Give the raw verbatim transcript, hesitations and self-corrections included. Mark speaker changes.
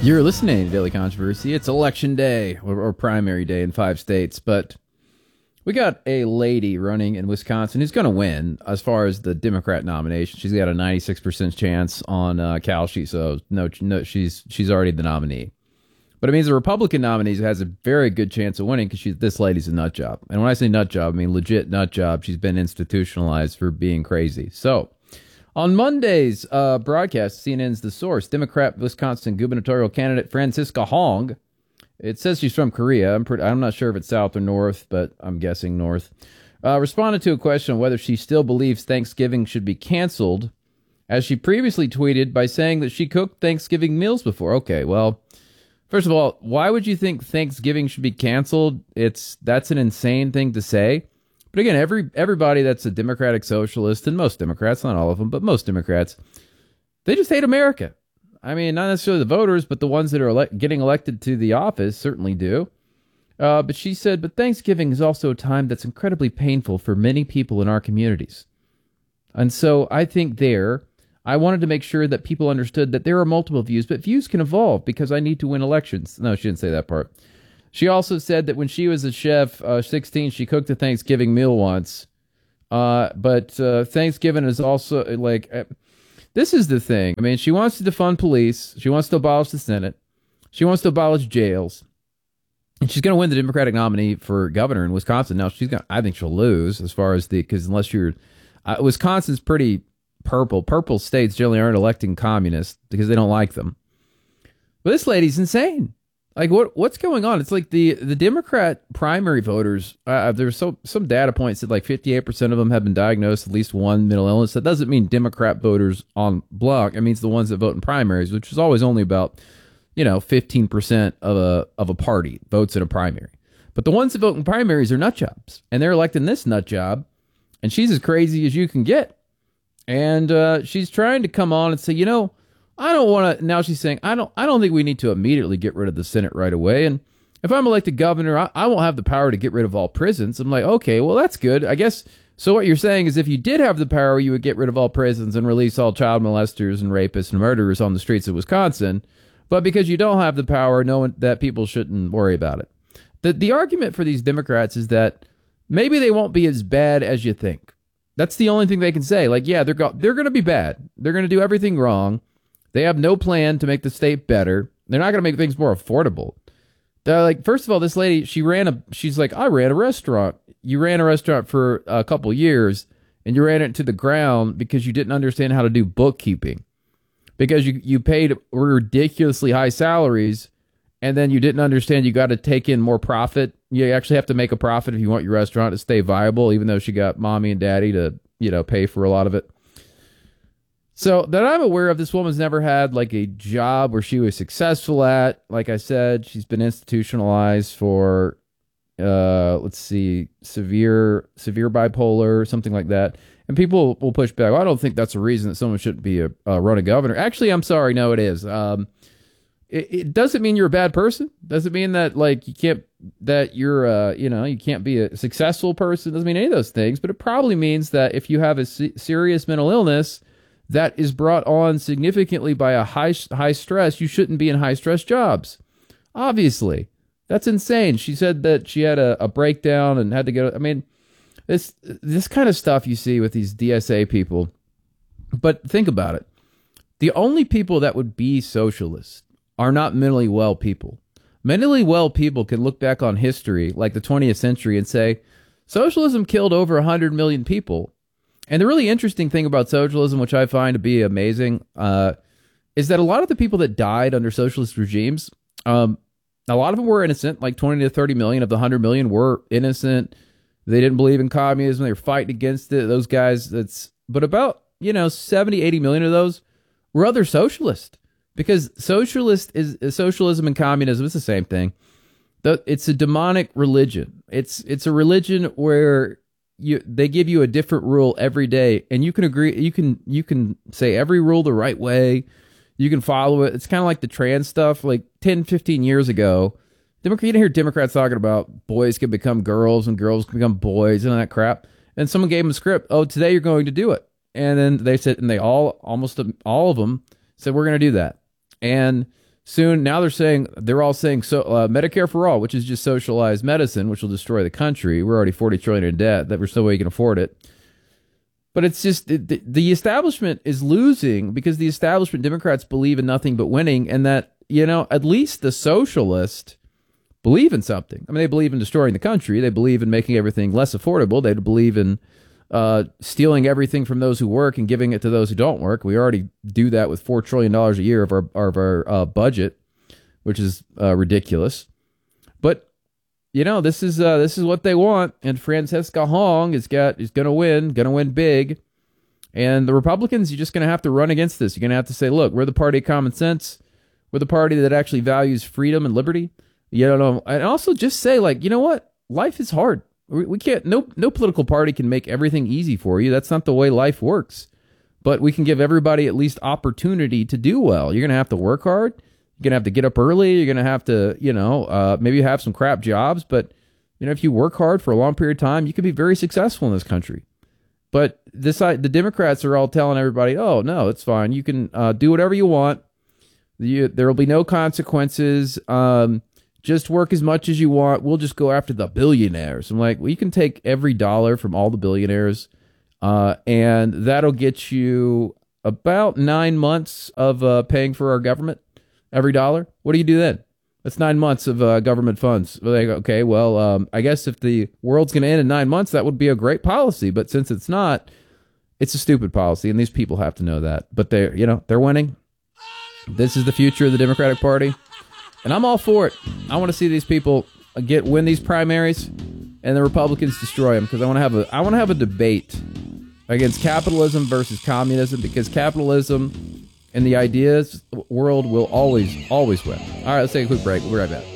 Speaker 1: You're listening to Daily Controversy. It's election day, or, or primary day in five states, but we got a lady running in Wisconsin who's going to win as far as the Democrat nomination. She's got a ninety-six percent chance on uh, Kalshi, so no, no, she's she's already the nominee. But it means the Republican nominee has a very good chance of winning because she's this lady's a nut job. And when I say nut job, I mean legit nut job. She's been institutionalized for being crazy. So on Monday's uh, broadcast, C N N's The Source, Democrat Wisconsin gubernatorial candidate Francisca Hong, it says she's from Korea. I'm, pretty, I'm not sure if it's south or north, but I'm guessing north, uh, responded to a question on whether she still believes Thanksgiving should be canceled, as she previously tweeted by saying that she cooked Thanksgiving meals before. Okay, well, first of all, why would you think Thanksgiving should be canceled? It's that's an insane thing to say. But again, every everybody that's a Democratic Socialist, and most Democrats, not all of them, but most Democrats, they just hate America. I mean, not necessarily the voters, but the ones that are ele- getting elected to the office certainly do. Uh, but she said, but Thanksgiving is also a time that's incredibly painful for many people in our communities. And so I think there, I wanted to make sure that people understood that there are multiple views, but views can evolve because I need to win elections. No, she didn't say that part. She also said that when she was a chef, uh, sixteen, she cooked a Thanksgiving meal once. Uh, but uh, Thanksgiving is also like, uh, this is the thing. I mean, she wants to defund police. She wants to abolish the Senate. She wants to abolish jails. And she's going to win the Democratic nominee for governor in Wisconsin. Now, she's going to, I think she'll lose as far as the, because unless you're, uh, Wisconsin's pretty purple. Purple states generally aren't electing communists because they don't like them. But this lady's insane. Like, what what's going on? It's like the, the Democrat primary voters, uh, there's so, some data points that like fifty-eight percent of them have been diagnosed with at least one mental illness. That doesn't mean Democrat voters en bloc. It means the ones that vote in primaries, which is always only about, you know, fifteen percent of a, of a party votes in a primary. But the ones that vote in primaries are nut jobs, and they're electing this nut job, and she's as crazy as you can get. And uh, she's trying to come on and say, you know, I don't want to, now she's saying, I don't I don't think we need to immediately get rid of the Senate right away. And if I'm elected governor, I, I won't have the power to get rid of all prisons. I'm like, okay, well, that's good. I guess, so what you're saying is if you did have the power, you would get rid of all prisons and release all child molesters and rapists and murderers on the streets of Wisconsin. But because you don't have the power, no one, that people shouldn't worry about it. The, the argument for these Democrats is that maybe they won't be as bad as you think. That's the only thing they can say. Like, yeah, they're, go- they're going to be bad. They're going to do everything wrong. They have no plan to make the state better. They're not going to make things more affordable. They're like, first of all, this lady, she ran a, she's like, I ran a restaurant. You ran a restaurant for a couple years, and you ran it to the ground because you didn't understand how to do bookkeeping. Because you, you paid ridiculously high salaries, and then you didn't understand you got to take in more profit. You actually have to make a profit if you want your restaurant to stay viable, even though she got mommy and daddy to, you know, pay for a lot of it. So that I'm aware of, this woman's never had like a job where she was successful at. Like I said, she's been institutionalized for, uh, let's see, severe, severe bipolar, something like that. And people will push back. Well, I don't think that's a reason that someone shouldn't be a uh, run a governor. Actually, I'm sorry. No, it is. Um, it, it doesn't mean you're a bad person. Doesn't mean that like you can't, that you're, uh, you know, you can't be a successful person. Doesn't mean any of those things. But it probably means that if you have a se- serious mental illness that is brought on significantly by a high high stress, you shouldn't be in high stress jobs. Obviously, that's insane. She said that she had a, a breakdown and had to go. I mean, this this kind of stuff you see with these D S A people. But think about it. The only people that would be socialists are not mentally well people. Mentally well people can look back on history, like the twentieth century, and say, socialism killed over one hundred million people. And the really interesting thing about socialism, which I find to be amazing, uh, is that a lot of the people that died under socialist regimes, um, a lot of them were innocent, like twenty to thirty million of the one hundred million were innocent. They didn't believe in communism. They were fighting against it. Those guys, that's, but about, you know, seventy, eighty million of those were other socialists, because socialist is socialism and communism is the same thing. The, it's a demonic religion. It's, it's a religion where You, they give you a different rule every day, and you can agree. You can you can say every rule the right way. You can follow it. It's kind of like the trans stuff. Like ten, fifteen years ago, Democrat, you didn't hear Democrats talking about boys can become girls and girls can become boys and all that crap. And someone gave them a script. Oh, today you're going to do it. And then they said, and they all, almost all of them said, we're going to do that. And soon, now they're saying, they're all saying so uh, Medicare for all, which is just socialized medicine, which will destroy the country. We're already forty trillion dollars in debt. That there's no way you can afford it. But it's just it, the, the establishment is losing because the establishment Democrats believe in nothing but winning, and that, you know, at least the socialists believe in something. I mean, they believe in destroying the country. They believe in making everything less affordable. They believe in uh, stealing everything from those who work and giving it to those who don't work. We already do that with four trillion dollars a year of our of our uh, budget, which is uh, ridiculous. But you know, this is uh, this is what they want, and Francesca Hong is got is going to win, going to win big. And the Republicans, you're just going to have to run against this. You're going to have to say, look, we're the party of common sense. We're the party that actually values freedom and liberty. You know, and also just say, like, you know what? Life is hard. We, we can't, no, no political party can make everything easy for you. That's not the way life works. But we can give everybody at least opportunity to do well. You're going to have to work hard. You're going to have to get up early. You're going to have to, you know, uh, maybe have some crap jobs. But, you know, if you work hard for a long period of time, you can be very successful in this country. But this, the Democrats are all telling everybody, oh, no, it's fine. You can uh, do whatever you want. You, there will be no consequences. Um, Just work as much as you want. We'll just go after the billionaires. I'm like, well, you can take every dollar from all the billionaires, uh, and that'll get you about nine months of uh, paying for our government, every dollar. What do you do then? That's nine months of uh, government funds. Like, okay, well, um, I guess if the world's going to end in nine months, that would be a great policy. But since it's not, it's a stupid policy, and these people have to know that. But they're, you know, they're winning. This is the future of the Democratic Party. And I'm all for it. I want to see these people get win these primaries, and the Republicans destroy them, because I want to have a I want to have a debate against capitalism versus communism, because capitalism and the ideas world will always always win. All right, let's take a quick break. We'll be right back.